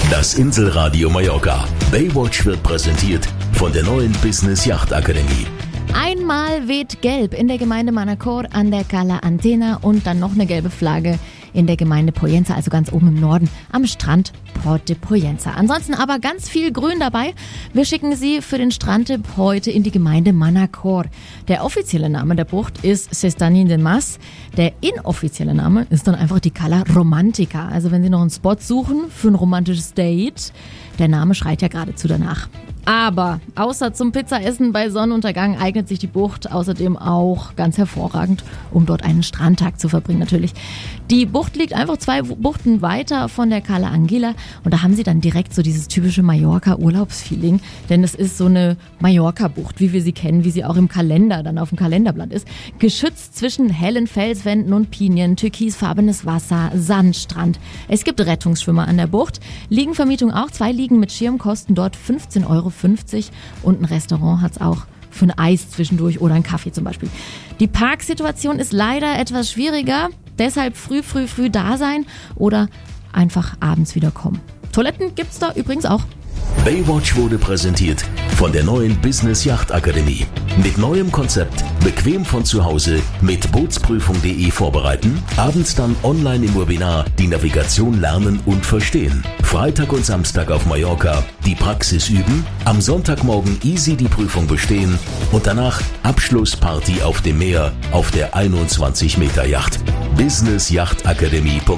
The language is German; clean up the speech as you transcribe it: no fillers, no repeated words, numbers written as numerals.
Das Inselradio Mallorca. Baywatch wird präsentiert von der neuen Business Yacht Akademie. Einmal weht gelb in der Gemeinde Manacor an der Cala Antena und dann noch eine gelbe Flagge in der Gemeinde Pollença, also ganz oben im Norden am Strand Port de Pollença. Ansonsten aber ganz viel Grün dabei. Wir schicken Sie für den Strandtipp heute in die Gemeinde Manacor. Der offizielle Name der Bucht ist S'Estany de Mas. Der inoffizielle Name ist dann einfach die Cala Romantica. Also wenn Sie noch einen Spot suchen für ein romantisches Date, der Name schreit ja geradezu danach. Aber außer zum Pizzaessen bei Sonnenuntergang eignet sich die Bucht außerdem auch ganz hervorragend, um dort einen Strandtag zu verbringen natürlich. Die Bucht liegt einfach 2 Buchten weiter von der Cala Anguila und da haben Sie dann direkt so dieses typische Mallorca-Urlaubsfeeling, denn es ist so eine Mallorca-Bucht, wie wir sie kennen, wie sie auch im Kalender, dann auf dem Kalenderblatt ist. Geschützt zwischen hellen Felswänden und Pinien, türkisfarbenes Wasser, Sandstrand. Es gibt Rettungsschwimmer an der Bucht, Liegenvermietung auch, 2 Liegen mit Schirm kosten dort 15,50 € und ein Restaurant hat's auch für ein Eis zwischendurch oder einen Kaffee zum Beispiel. Die Parksituation ist leider etwas schwieriger, deshalb früh da sein oder einfach abends wieder kommen. Toiletten gibt's da übrigens auch. Baywatch wurde präsentiert von der neuen Business Yacht Akademie. Mit neuem Konzept, bequem von zu Hause, mit Bootsprüfung.de vorbereiten, abends dann online im Webinar die Navigation lernen und verstehen. Freitag und Samstag auf Mallorca die Praxis üben, am Sonntagmorgen easy die Prüfung bestehen und danach Abschlussparty auf dem Meer auf der 21 Meter Yacht. businessyachtakademie.de